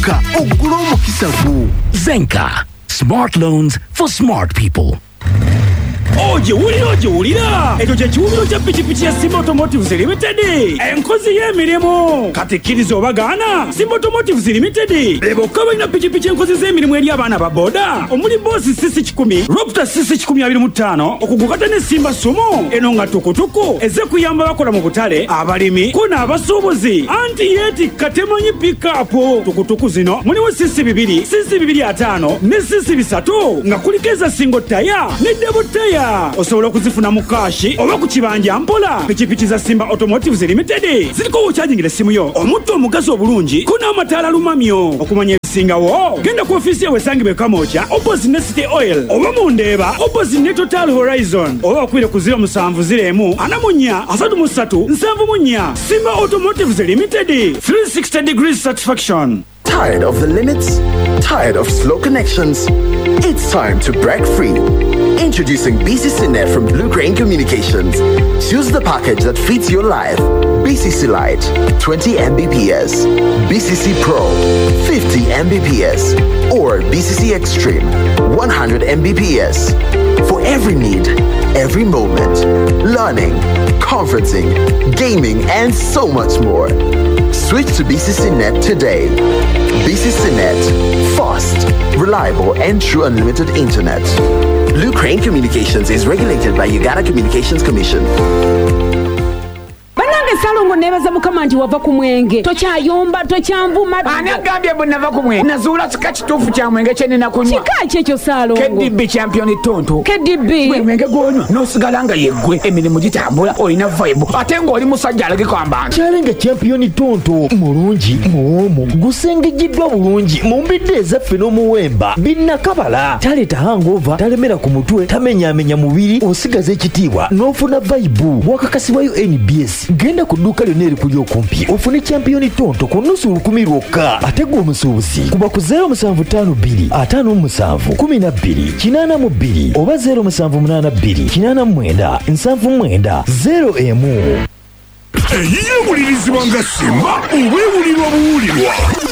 Guluka ogula omukisa gwo. Zenka, smart loans for smart people. Ojewulira ekyo kye kiwumiro kya pikipiki ya Simba Automotives Limited, enkozi y'emirimu. Kati kkiriza obagaana, Simba Automotives Limited bokka balina pikipiki enkozi z'emirimu eri abaana ba boda omuli Boss CC10, Raptor CC1025 okugukata ne Simba Sumo, eno nga tukutuku eze kuyamba bakola mu butale, abalimi ko n'abasuubuzi. Anti yeetikka temanyi pick-up. Tukutuku zino muliwo CC2, CC250 ne CC3 nga kuliko eza single taya ne double taya. Osobola okuzifuna mu kashi oba ku kibanja mpola. Pikipiki za Simba Automotives Limited ziliko okukyajingira essimu yo, omutto omugazi obulungi ko n'amataala lumamyo. Okumanya ebisingawo genda ku ofiisi ewe esangibwa Kamoocha opposite ne City Oil, oba mu Ndeeba opposite ne Total Horizon, oba okwire ku 0741 Simba Automotives Limited, 360 degrees satisfaction. Tired of the limits? Tired of slow connections? It's time to break free. Introducing BCC Net from Blue Crane Communications. Choose the package that fits your life. BCC Lite, 20 Mbps. BCC Pro, 50 Mbps. Or BCC Extreme, 100 Mbps. For every need, every moment. Learning, conferencing, gaming, and so much more. Switch to BCC Net today. BCC Net, fast, reliable, and true unlimited internet. Blue Crane Communications is regulated by Uganda Communications Commission. Salongo nebaza mukama nti wava ku mwenge tokyayomba tokyanvuma. Ani agambye bwe nava ku mwenge? Nazuula kika kituufu kya mwenge kye nina kunywa. Kika kyekyo Salongo? KDB champion tonto. KDB gwe mwenge gwonywa n'osigala nga yeggwe emirimu gitambula olina vibe ate ng'oli musajja alagikamba. Challenge champion tonto mulungi muwomu gusengejiddwa bulungi mu mbidde ezaffe n'omuwemba binnakabala. Taleeta hangover, talemera ku mutwe, tamenyaamenya mubiri, osigaza ekitiibwa n'ofuna vibe. Wakakasibwayo NBS. Genda ku dduuka lyonna erikuli okumpi ofune champion tonto ku nnusu 10 lwokka. Ate gwe omusuubuzi kuba ku 0752 57 12 82 oba 0782 89 79 0. Eyiye bulirizibwa nga Simba obwewulirwa buwulirwa.